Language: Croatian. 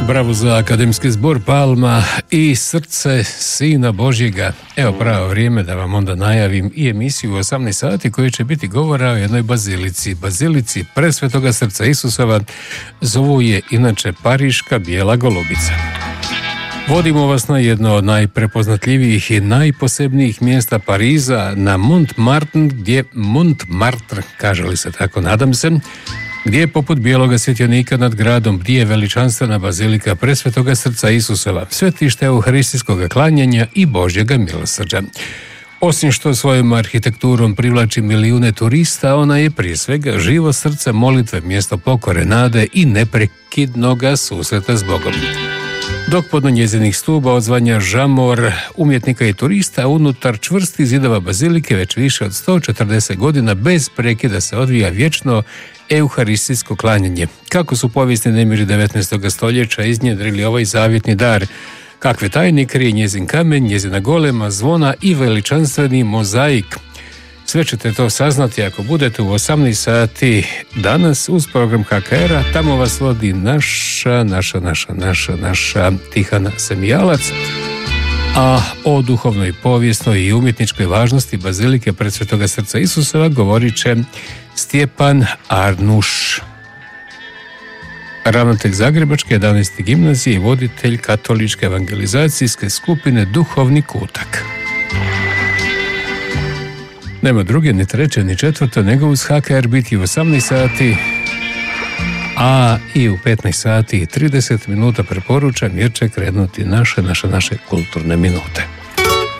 Bravo za Akademski zbor Palma i Srce Sina Božjega. Evo pravo vrijeme da vam onda najavim i emisiju u 18 sati koja će biti govora o jednoj bazilici Presvetoga Srca Isusova. Zovu je inače Pariška bijela golubica. Vodimo vas na jedno od najprepoznatljivijih i najposebnijih mjesta Pariza, na Montmartre, kaže li se tako, nadam se, gdje je poput bijeloga svjetionika nad gradom bdije veličanstvena bazilika Presvetoga Srca Isusova, svetište euharistijskog klanjanja i Božjega milosrđa. Osim što svojom arhitekturom privlači milijune turista, ona je prije svega živo srce molitve, mjesto pokore, nade i neprekidnoga susreta s Bogom. Dok podno njezinih stuba odzvanja žamor umjetnika i turista, unutar čvrstih zidova bazilike već više od 140 godina bez prekida se odvija vječno euharistijsko klanjanje. Kako su povijesni nemiri 19. stoljeća iznjedrili ovaj zavjetni dar, kakve tajne krije njezin kamen, njezina golema, zvona i veličanstveni mozaik. Sve ćete to saznati ako budete u 18 sati danas uz program HKR-a. Tamo vas vodi naša Tihana Semijalac. A o duhovnoj, povijesnoj i umjetničkoj važnosti bazilike Presvetoga Srca Isusova govorit će Stjepan Arnuš, ravnatelj Zagrebačke 11. gimnazije i voditelj katoličke evangelizacijske skupine Duhovni kutak. Nema druge, ni treće, ni četvrte, nego uz HKR biti u 18 sati, a i u 15 sati i 30 minuta preporučam jer će krenuti naše kulturne minute.